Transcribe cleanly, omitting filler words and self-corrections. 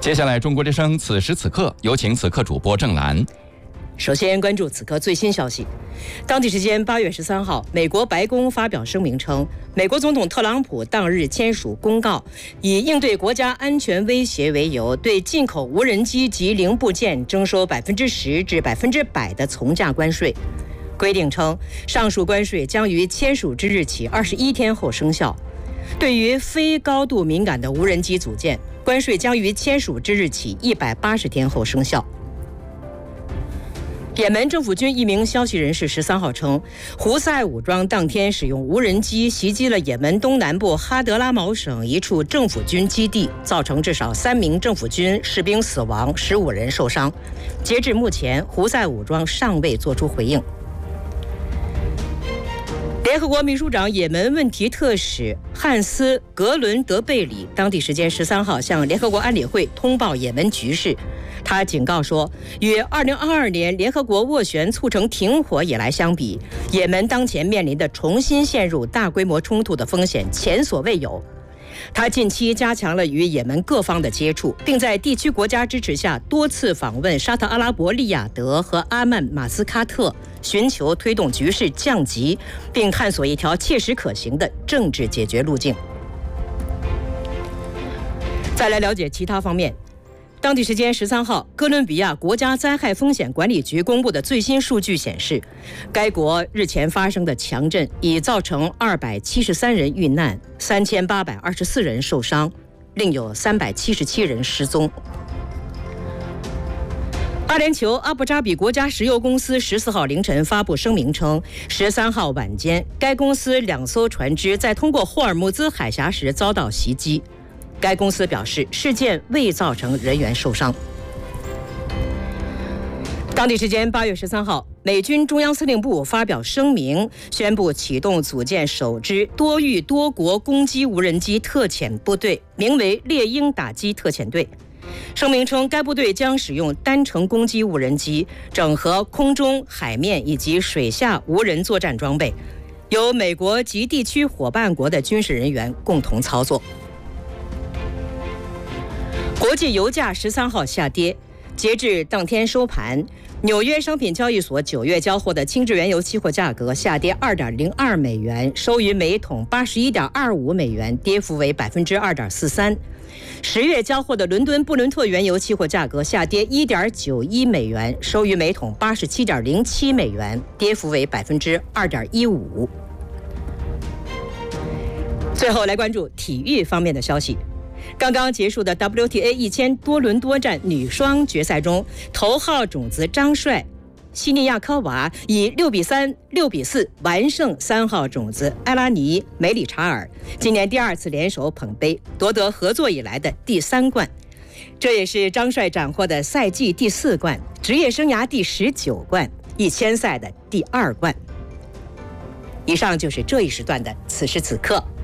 接下来，中国之声此时此刻，有请此刻主播郑兰。 首先关注此刻最新消息。当地时间8月13号，美国白宫发表声明称，美国总统特朗普当日签署公告，以应对国家安全威胁为由，对进口无人机及零部件征收10%至100%的从价关税。规定称，上述关税将于签署之日起21天后生效。对于非高度敏感的无人机组件，关税将于签署之日起180天后生效。也门政府军一名消息人士13号称，胡塞武装当天使用无人机袭击了也门东南部哈德拉茅省一处政府军基地，造成至少3名政府军士兵死亡，15人受伤。截至目前，胡塞武装尚未作出回应。联合国秘书长也门问题特使汉斯·格伦德贝里当地时间13号向联合国安理会通报也门局势。他警告说，与2022年联合国斡旋促成停火以来相比，也门当前面临的重新陷入大规模冲突的风险前所未有。他近期加强了与也门各方的接触，并在地区国家支持下多次访问沙特阿拉伯利雅得和阿曼马斯喀特，寻求推动局势降级，并探索一条切实可行的政治解决路径。再来了解其他方面。当地时间13号，哥伦比亚国家灾害风险管理局公布的最新数据显示，该国日前发生的强震已造成273人遇难，3824人受伤，另有377人失踪。阿联酋阿布扎比国家石油公司14号凌晨发布声明称，13号晚间，该公司2艘船只在通过霍尔木兹海峡时遭到袭击。该公司表示，事件未造成人员受伤。当地时间8月13号，美军中央司令部发表声明，宣布启动组建首支多域多国攻击无人机特遣部队，名为猎鹰打击特遣队。声明称，该部队将使用单程攻击无人机，整合空中、海面以及水下无人作战装备，由美国及地区伙伴国的军事人员共同操作。国际油价13号下跌，截至当天收盘，纽约商品交易所9月交货的轻质原油期货价格下跌2.02美元，收于每桶81.25美元，跌幅为2.43%。10月交货的伦敦布伦特原油期货价格下跌1.91美元，收于每桶87.07美元，跌幅为2.15%。最后来关注体育方面的消息。刚刚结束的 WTA 1000多伦多站女双决赛中，头号种子张帅、西尼亚科娃以6-3、6-4完胜3号种子埃拉尼、梅里查尔，今年第2次联手捧杯，夺得合作以来的第3冠。这也是张帅斩获的赛季第4冠，职业生涯第19冠，1000赛的第2冠。以上就是这一时段的此时此刻。